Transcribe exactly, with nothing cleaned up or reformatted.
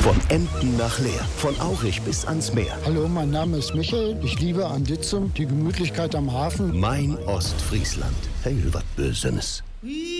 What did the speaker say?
Von Emden nach Leer, von Aurich bis ans Meer. Hallo, mein Name ist Michael. Ich liebe Anditzum, die Gemütlichkeit am Hafen. Mein Ostfriesland. Hey, was Bösenes.